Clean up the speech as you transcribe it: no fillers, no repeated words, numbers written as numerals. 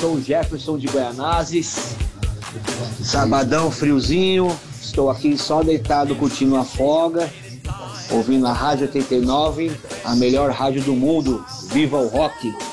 sou o Jefferson de Goianazes. Sabadão friozinho, estou aqui só deitado curtindo a folga, ouvindo a Rádio 89, a melhor rádio do mundo. Viva o rock!